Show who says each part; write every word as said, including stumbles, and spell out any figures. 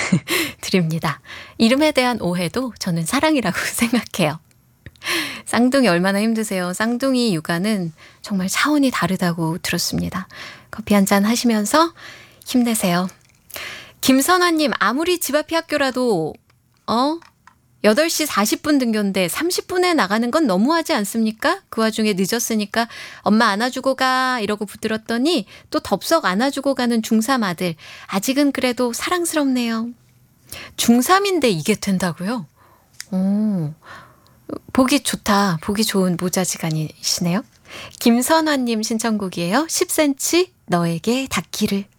Speaker 1: 드립니다. 이름에 대한 오해도 저는 사랑이라고 생각해요. 쌍둥이 얼마나 힘드세요? 쌍둥이 육아는 정말 차원이 다르다고 들었습니다. 커피 한잔 하시면서 힘내세요. 김선화님, 아무리 집 앞이 학교라도 어? 여덟 시 사십 분 등교인데 삼십 분에 나가는 건 너무하지 않습니까? 그 와중에 늦었으니까 엄마 안아주고 가 이러고 붙들었더니 또 덥석 안아주고 가는 중삼 아들. 아직은 그래도 사랑스럽네요. 중삼인데 이게 된다고요? 오, 보기 좋다. 보기 좋은 모자지간이시네요. 김선화님 신청곡이에요. 십 센티미터 너에게 닿기를.